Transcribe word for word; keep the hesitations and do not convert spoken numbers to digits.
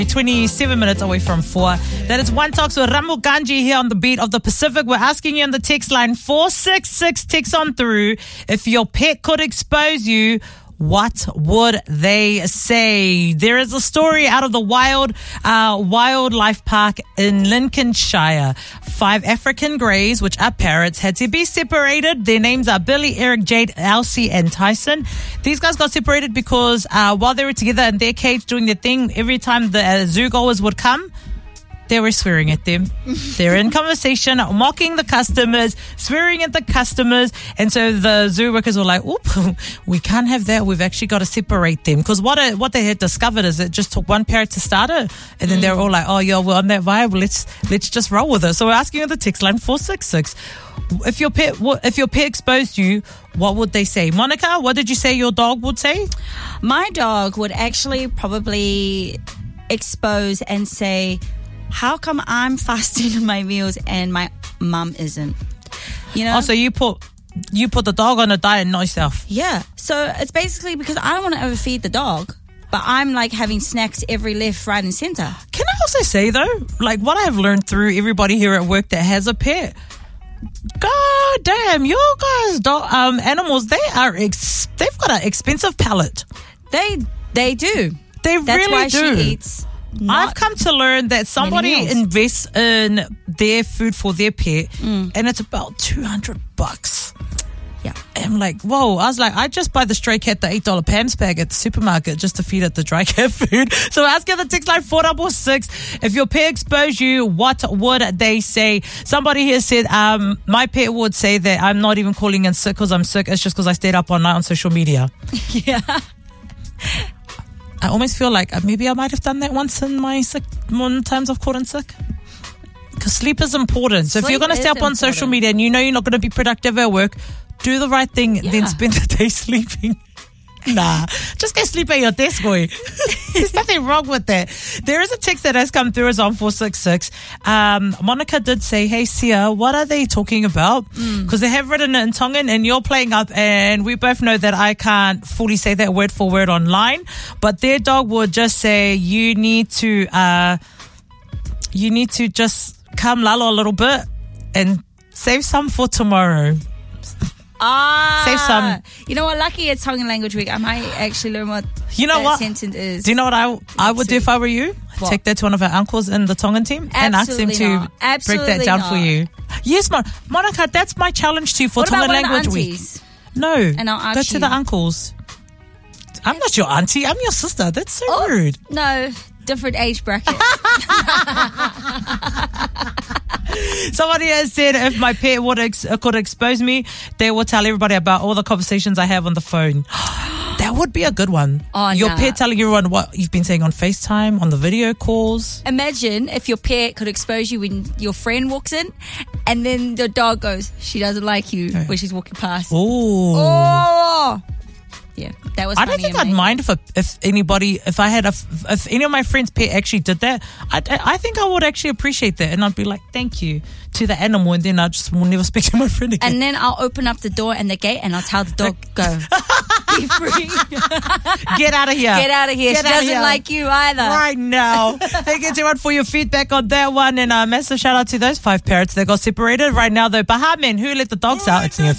twenty-seven minutes away from four. That is One Talks with Ramu Ganji here on the Beat of the Pacific. We're asking you on the text line four six six, text on through. If your pet could expose you, what would they say? There is a story out of the Wild uh, Wildlife Park in Lincolnshire. Five African greys, which are parrots, had to be separated. Their names are Billy, Eric, Jade, Elsie, and Tyson. These guys got separated because uh, while they were together in their cage doing their thing, every time the uh, zoo goers would come, they were swearing at them. They're in conversation, mocking the customers, swearing at the customers. And so the zoo workers were like, oop, we can't have that. We've actually got to separate them. Because what it, what they had discovered is it just took one parrot to start it. And then mm. they were all like, oh, yeah, we're on that vibe. Let's, let's just roll with it. So we're asking on the text line four six six. If your pet, if your pet exposed you, what would they say? Monica, what did you say your dog would say? My dog would actually probably expose and say, how come I'm fasting my meals and my mum isn't? You know? Oh, so you put you put the dog on a diet, not yourself? Yeah. So it's basically because I don't want to overfeed the dog, but I'm like having snacks every left, right, and centre. Can I also say though, like what I've learned through everybody here at work that has a pet, God damn, your guys' dog, um, animals, they are ex- they've got an expensive palate. They they do. They That's really why do. She eats. I've come to learn that somebody invests in their food for their pet, mm. and it's about two hundred bucks. Yeah. And I'm like, whoa. I was like, I just buy the stray cat the eight dollar Pam's bag at the supermarket just to feed it the dry cat food. So ask her the text line four six six. If your pet exposed you, what would they say? Somebody here said, um, my pet would say that I'm not even calling in sick because I'm sick. It's just because I stayed up all night on social media. Yeah. I almost feel like maybe I might have done that once in my sick, one times I've called in sick. Because sleep is important. So sleep if you're going to stay up on important. social media and you know you're not going to be productive at work, do the right thing and yeah. then spend the day sleeping. Nah, just go sleep at your desk, boy. There's nothing wrong with that. There is a text that has come through as on four six six. Um, Monica did say, hey, Sia, what are they talking about? Because mm. they have written it in Tongan and you're playing up, and we both know that I can't fully say that word for word online, but their dog would just say, you need to, uh, you need to just calm Lalo a little bit and save some for tomorrow. Ah, save some. You know what? Lucky it's Tongan Language Week. I might actually learn what you know that what? sentence is. Do you know what I I would do if I were you? What? Take that to one of our uncles in the Tongan team and ask them to break that down not. for you. Yes, Mon- Monica, that's my challenge to you for what Tongan about Language one of the Week. aunties? No, and I'll go to the uncles. I'm not your auntie. I'm your sister. That's so oh, rude. No, different age bracket. Somebody has said if my pet would ex- could expose me, they will tell everybody about all the conversations I have on the phone. That would be a good one. Oh, your nah. pet telling everyone what you've been saying on FaceTime, on the video calls. Imagine if your pet could expose you when your friend walks in and then the dog goes, she doesn't like you when she's walking past. Ooh. Oh. Yeah, that was I don't think I'd mind if a, if anybody, if I had a, if any of my friends' pet actually did that, I, I think I would actually appreciate that. And I'd be like, thank you to the animal. And then I just will never speak to my friend again. And then I'll open up the door and the gate and I'll tell the dog, go. Be free. Get out of here. Get out of here. Get she doesn't here. like you either. Right now. Thank you everyone for your feedback on that one. And a massive shout out to those five parrots that got separated. Right now, though, Bahamen, who let the dogs out? It's near